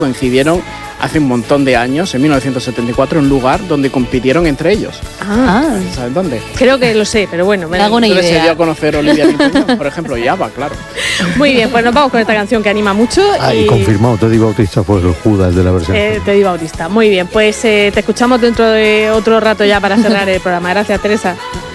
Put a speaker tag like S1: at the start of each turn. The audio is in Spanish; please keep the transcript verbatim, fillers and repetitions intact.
S1: coincidieron hace un montón de años, en mil novecientos setenta y cuatro, en un lugar donde compitieron entre ellos.
S2: Ah,
S1: ¿Sabes dónde?
S2: creo que lo sé, pero bueno.
S3: Me hago una
S1: Entonces se dio
S3: idea.
S1: a conocer Olivia Newton-John, por ejemplo, y ABBA, claro.
S2: Muy bien, pues nos vamos con esta canción que anima mucho.
S4: Ah, y
S2: y
S4: confirmado, Teddy Bautista fue el Judas de la versión.
S2: eh, Teddy Bautista. Muy bien, pues eh, te escuchamos dentro de otro rato ya para cerrar el programa. Gracias, Teresa.